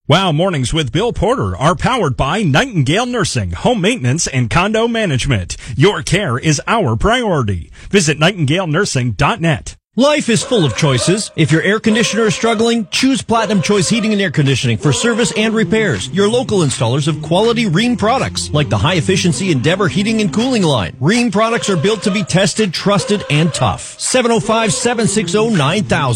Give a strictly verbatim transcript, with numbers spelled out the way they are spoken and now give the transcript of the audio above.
Wow Mornings with Bill Porter are powered by Nightingale Nursing, Home Maintenance, and Condo Management. Your care is our priority. Visit nightingale nursing dot net. Life is full of choices. If your air conditioner is struggling, choose Platinum Choice Heating and Air Conditioning for service and repairs. Your local installers of quality Rheem products, like the high-efficiency Endeavor heating and cooling line. Rheem products are built to be tested, trusted, and tough. seven oh five, seven six oh, nine thousand.